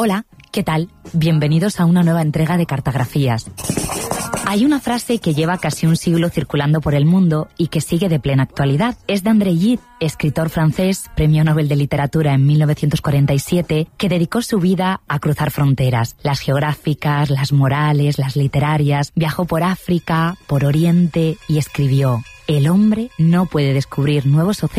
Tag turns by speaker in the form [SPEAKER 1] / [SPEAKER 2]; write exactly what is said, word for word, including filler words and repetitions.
[SPEAKER 1] Hola, ¿qué tal? Bienvenidos a una nueva entrega de Cartografías. Hay una frase que lleva casi un siglo circulando por el mundo y que sigue de plena actualidad. Es de André Gide, escritor francés, premio Nobel de Literatura en mil novecientos cuarenta y siete, que dedicó su vida a cruzar fronteras, las geográficas, las morales, las literarias. Viajó por África, por Oriente y escribió: el hombre no puede descubrir nuevos océanos